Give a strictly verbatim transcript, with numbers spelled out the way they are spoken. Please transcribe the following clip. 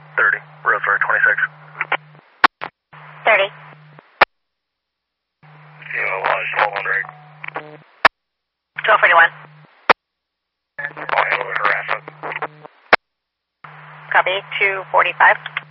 thirty, road for twenty-six. thirty. Kilo one, twelve hundred. twelve forty-one. I'll handle the harassment. Copy, two forty-five.